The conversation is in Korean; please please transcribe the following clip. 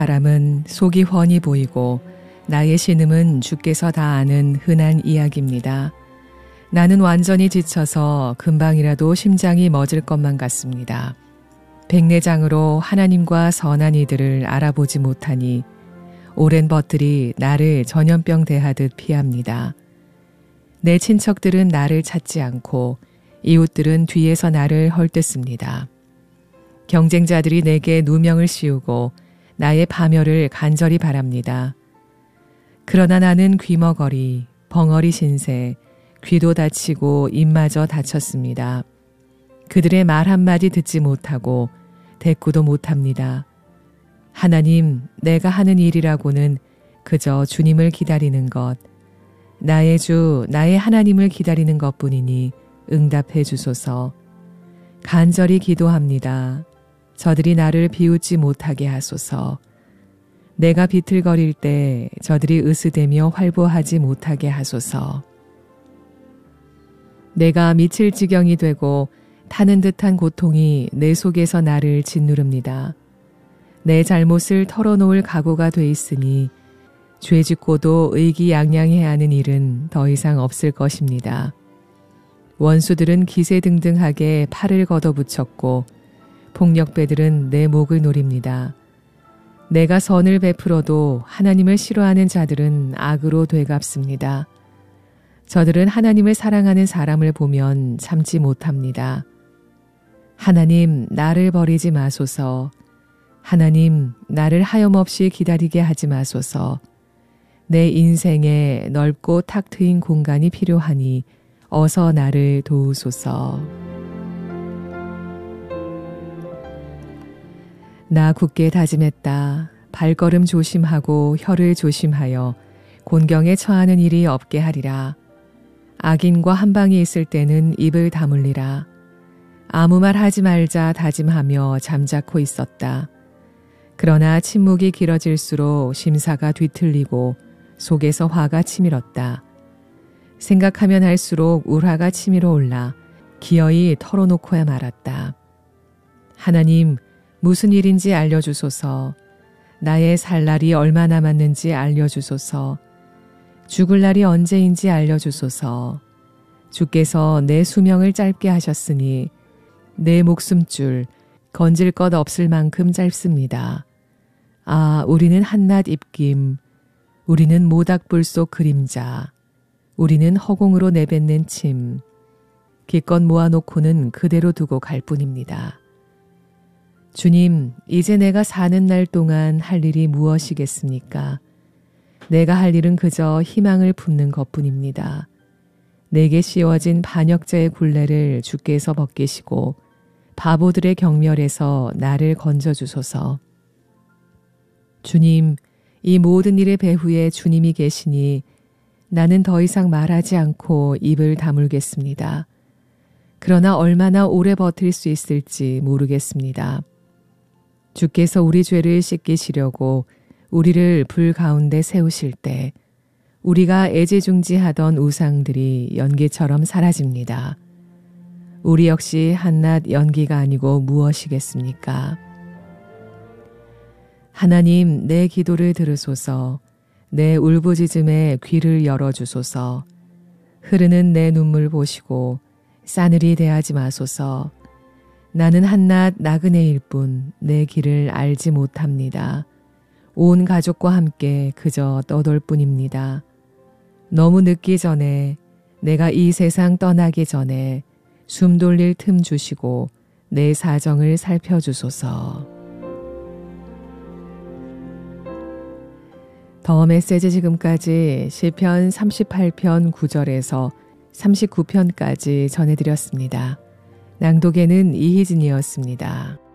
사람은 속이 훤히 보이고 나의 신음은 주께서 다 아는 흔한 이야기입니다. 나는 완전히 지쳐서 금방이라도 심장이 멎을 것만 같습니다. 백내장으로 하나님과 선한 이들을 알아보지 못하니 오랜 벗들이 나를 전염병 대하듯 피합니다. 내 친척들은 나를 찾지 않고 이웃들은 뒤에서 나를 헐뜯습니다. 경쟁자들이 내게 누명을 씌우고 나의 파멸을 간절히 바랍니다. 그러나 나는 귀머거리, 벙어리 신세, 귀도 다치고 입마저 다쳤습니다. 그들의 말 한마디 듣지 못하고 대꾸도 못합니다. 하나님, 내가 하는 일이라고는 그저 주님을 기다리는 것, 나의 주, 나의 하나님을 기다리는 것뿐이니 응답해 주소서. 간절히 기도합니다. 저들이 나를 비웃지 못하게 하소서. 내가 비틀거릴 때 저들이 으스대며 활보하지 못하게 하소서. 내가 미칠 지경이 되고 타는 듯한 고통이 내 속에서 나를 짓누릅니다. 내 잘못을 털어놓을 각오가 돼 있으니 죄짓고도 의기양양해야 하는 일은 더 이상 없을 것입니다. 원수들은 기세등등하게 팔을 걷어붙였고 폭력배들은 내 목을 노립니다. 내가 선을 베풀어도 하나님을 싫어하는 자들은 악으로 되갚습니다. 저들은 하나님을 사랑하는 사람을 보면 참지 못합니다. 하나님, 나를 버리지 마소서. 하나님, 나를 하염없이 기다리게 하지 마소서. 내 인생에 넓고 탁 트인 공간이 필요하니 어서 나를 도우소서. 나 굳게 다짐했다. 발걸음 조심하고 혀를 조심하여 곤경에 처하는 일이 없게 하리라. 악인과 한방에 있을 때는 입을 다물리라. 아무 말 하지 말자 다짐하며 잠자코 있었다. 그러나 침묵이 길어질수록 심사가 뒤틀리고 속에서 화가 치밀었다. 생각하면 할수록 울화가 치밀어 올라 기어이 털어놓고야 말았다. 하나님, 무슨 일인지 알려주소서. 나의 살 날이 얼마 남았는지 알려주소서. 죽을 날이 언제인지 알려주소서. 주께서 내 수명을 짧게 하셨으니 내 목숨줄 건질 것 없을 만큼 짧습니다. 아, 우리는 한낱 입김, 우리는 모닥불 속 그림자, 우리는 허공으로 내뱉는 침, 기껏 모아놓고는 그대로 두고 갈 뿐입니다. 주님, 이제 내가 사는 날 동안 할 일이 무엇이겠습니까? 내가 할 일은 그저 희망을 품는 것뿐입니다. 내게 씌워진 반역자의 굴레를 주께서 벗기시고 바보들의 경멸에서 나를 건져주소서. 주님, 이 모든 일의 배후에 주님이 계시니 나는 더 이상 말하지 않고 입을 다물겠습니다. 그러나 얼마나 오래 버틸 수 있을지 모르겠습니다. 주께서 우리 죄를 씻기시려고 우리를 불 가운데 세우실 때 우리가 애지중지하던 우상들이 연기처럼 사라집니다. 우리 역시 한낱 연기가 아니고 무엇이겠습니까? 하나님, 내 기도를 들으소서. 내 울부짖음에 귀를 열어주소서. 흐르는 내 눈물 보시고 싸늘히 대하지 마소서. 나는 한낱 나그네일 뿐 내 길을 알지 못합니다. 온 가족과 함께 그저 떠돌 뿐입니다. 너무 늦기 전에, 내가 이 세상 떠나기 전에 숨 돌릴 틈 주시고 내 사정을 살펴주소서. 더 메시지 지금까지 시편 38편 9절에서 39편까지 전해드렸습니다. 낭독에는 이희진이었습니다.